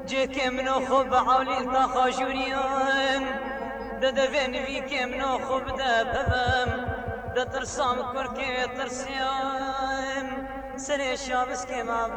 جيك منو خب عولي تخاجوريان ددفن فيك منو خب دببم دترسام كركي ترسيان سنة شابس كما